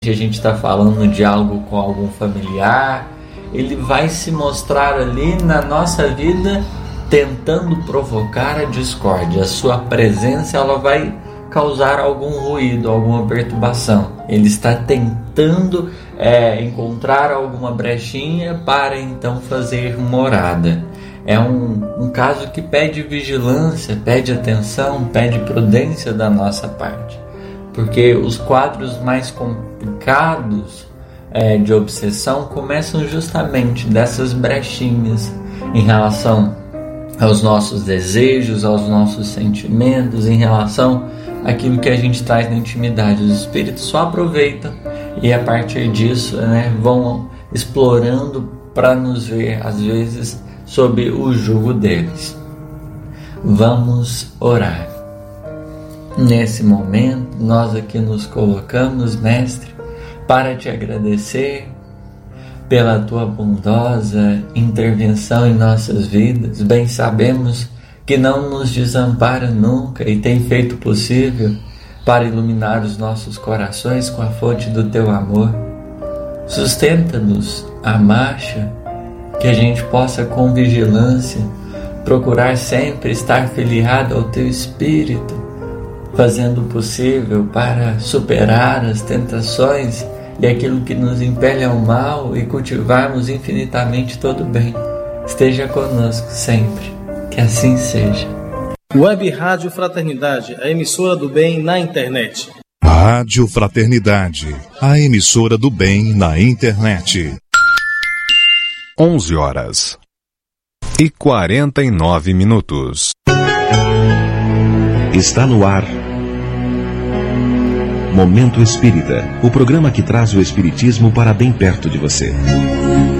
a gente está falando de algo com algum familiar, ele vai se mostrar ali na nossa vida tentando provocar a discórdia. A sua presença, ela vai causar algum ruído, alguma perturbação. Ele está tentando encontrar alguma brechinha para então fazer morada. É um caso que pede vigilância, pede atenção, pede prudência da nossa parte, porque os quadros mais complicados de obsessão começam justamente dessas brechinhas em relação aos nossos desejos, aos nossos sentimentos, em relação àquilo que a gente traz na intimidade. Os espíritos só aproveitam e a partir disso vão explorando para nos ver, às vezes, sob o jugo deles. Vamos orar. Nesse momento, nós aqui nos colocamos, Mestre, para te agradecer pela tua bondosa intervenção em nossas vidas. Bem sabemos que não nos desampara nunca e tem feito possível para iluminar os nossos corações com a fonte do teu amor. Sustenta-nos a marcha, que a gente possa com vigilância procurar sempre estar filiado ao teu Espírito, fazendo o possível para superar as tentações e aquilo que nos impele ao mal e cultivarmos infinitamente todo o bem. Esteja conosco sempre, que assim seja. Web Rádio Fraternidade, a emissora do bem na internet. Rádio Fraternidade, a emissora do bem na internet. 11h49. Está no ar Momento Espírita, o programa que traz o espiritismo para bem perto de você.